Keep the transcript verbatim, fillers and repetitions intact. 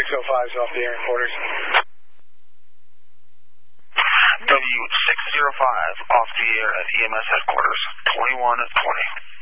oh five is off the air in quarters. W six oh five off the air at E M S headquarters, twenty-one twenty.